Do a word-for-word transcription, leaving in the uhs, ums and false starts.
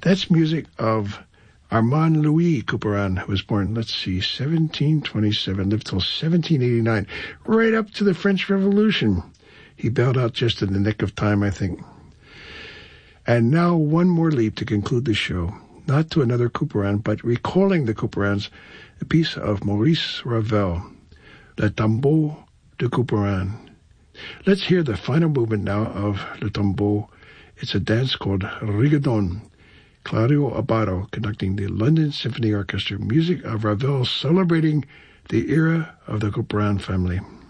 That's music of Armand Louis Couperin, who was born, let's see, seventeen twenty-seven, lived till seventeen eighty-nine, right up to the French Revolution. He bailed out just in the nick of time, I think. And now one more leap to conclude the show, not to another Couperin, but recalling the Couperins, a piece of Maurice Ravel, Le Tombeau de Couperin. Let's hear the final movement now of Le Tombeau. It's a dance called Rigodon. Claudio Abbado conducting the London Symphony Orchestra, music of Ravel celebrating the era of the Couperin family.